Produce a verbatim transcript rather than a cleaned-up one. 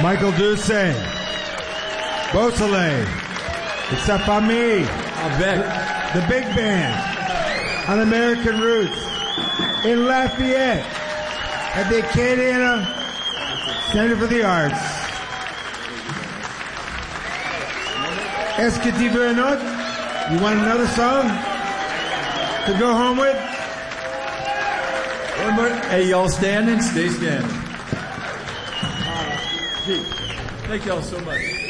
Michael Doucet, Beausoleil, et sa famille, avec the big band on American Roots in Lafayette at the Acadiana Center for the Arts. Est-ce que tu veux un autre? You want another song to go home with? One more. Hey, y'all standing? Stay standing. Thank y'all so much.